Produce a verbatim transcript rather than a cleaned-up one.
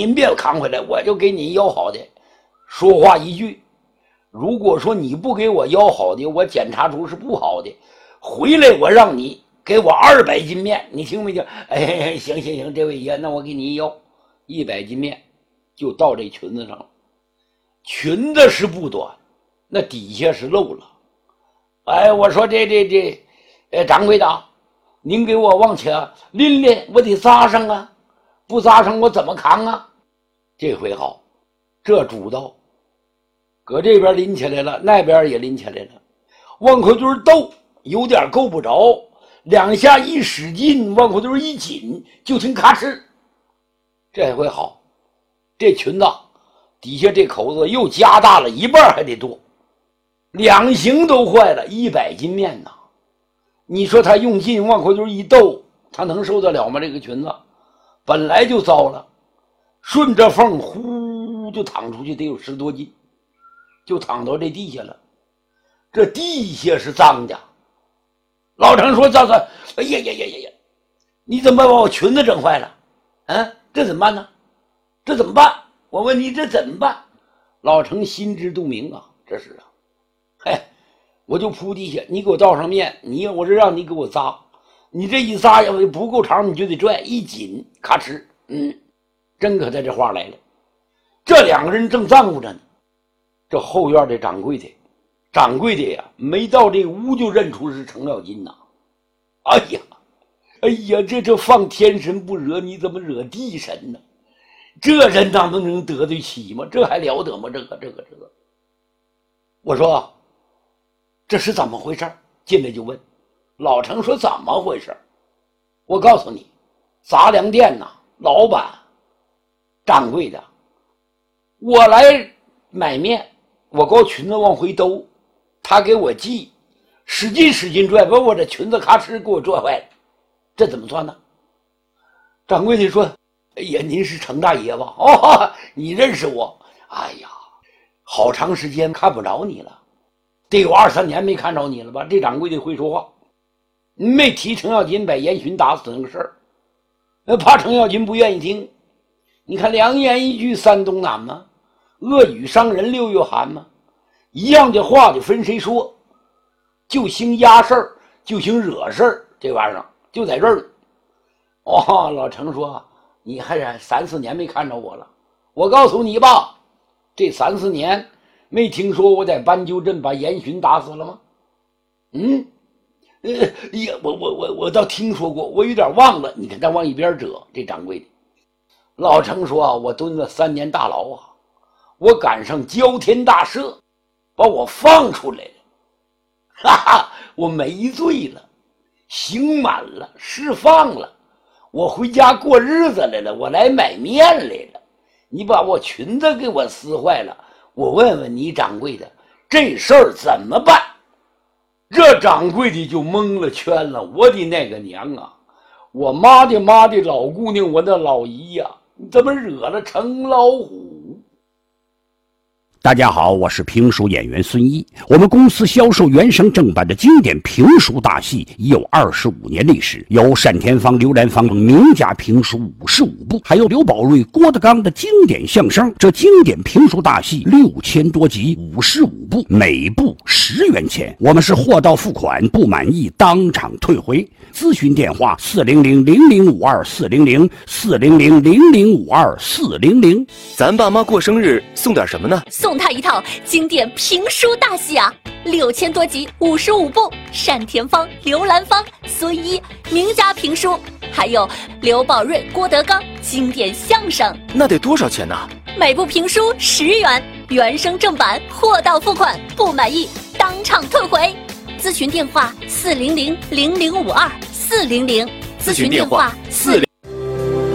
您别扛回来，我就给你要好的。说话一句，如果说你不给我要好的，我检查出是不好的，回来我让你给我二百斤面，你听没听？哎，行行行，这位爷，那我给你要一百斤面，就到这裙子上了。裙子是不短，那底下是漏了。哎，我说这这这，呃，掌柜的，您给我往前拎拎，我得扎上啊，不扎上我怎么扛啊？这回好，这主刀搁这边拎起来了，那边也拎起来了，往口堆斗，有点够不着，两下一使劲，往口堆一紧，就听咔哧。这回好，这裙子底下这口子又加大了一半，还得多，两行都坏了，一百斤面呐！你说他用劲往口堆一斗，他能受得了吗？这个裙子本来就糟了，顺着缝呼就淌出去，得有十多斤，就淌到这地下了。这地下是脏的。老程说：“这这，哎呀呀呀呀呀，你怎么把我裙子整坏了？啊，这怎么办呢？这怎么办？我问你，这怎么办？”老程心知肚明啊，这是啊，嘿，我就铺地下，你给我倒上面，你我是让你给我扎，你这一扎要不够长，你就得拽，一紧，咔哧，嗯，真可在这话来了。这两个人正脏乎着呢，这后院的掌柜的，掌柜的呀，没到这屋就认出是程咬金呐。哎呀，哎呀，这这放天神不惹，你怎么惹地神呢？这人哪能得罪起吗？这还了得吗？这个这个这个，我说这是怎么回事？进来就问。老程说：“怎么回事？我告诉你，杂粮店呐，老板掌柜的，我来买面，我搞裙子往回兜，他给我系，使劲使劲拽，把我这裙子咔哧给我拽坏了，这怎么算呢？”掌柜的说：“哎呀，您是程大爷吧？哦，你认识我？哎呀，好长时间看不着你了，得有二三年没看着你了吧？”这掌柜的会说话，没提程咬金把严巡打死那个事儿，怕程咬金不愿意听。你看良言一句三冬暖吗？恶语伤人六月寒吗？一样的话就分谁说，就兴压事儿，就兴惹事儿，这玩意儿就在这儿。哦，老程说：“你还是三四年没看着我了。我告诉你吧，这三四年没听说我在斑鸠镇把严巡打死了吗？”嗯，呃，呀，我我我我倒听说过，我有点忘了。你看他往一边折，这掌柜的。老程说：“我蹲了三年大牢啊，我赶上交天大赦，把我放出来了，哈哈，我没罪了，刑满了，释放了。我回家过日子来了，我来买面来了。你把我裙子给我撕坏了，我问问你掌柜的，这事儿怎么办？”这掌柜的就蒙了圈了。我的那个娘啊，我妈的妈的老姑娘，我的老姨呀、啊，你怎么惹了程老虎？ 大家好，我是评书演员孙一。我们公司销售原声正版的经典评书大戏已有二十五年历史，有单田芳、刘兰芳名家评书五十五部，还有刘宝瑞、郭德纲的经典相声。这经典评书大戏六千多集，五十五部，每部十元钱。我们是货到付款，不满意当场退回。咨询电话：四零零零零五二四零零四零零零零五二四零零。 咱爸妈过生日送点什么呢？ 送他一套经典评书大戏啊，六千多集，五十五部，单田芳、刘兰芳、孙一名家评书，还有刘宝瑞、郭德纲经典相声。 那得多少钱呢？ 每部评书十元，原声正版，货到付款，不满意当场退回。咨询电话：四零零零零五二四零零。咨询电话：四零